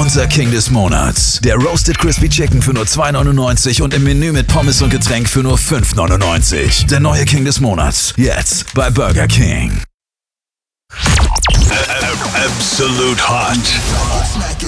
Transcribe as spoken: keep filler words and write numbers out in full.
Unser King des Monats. Der Roasted Crispy Chicken für nur zwei neunundneunzig und im Menü mit Pommes und Getränk für nur fünf neunundneunzig. Der neue King des Monats. Jetzt bei Burger King. Absolute Hot.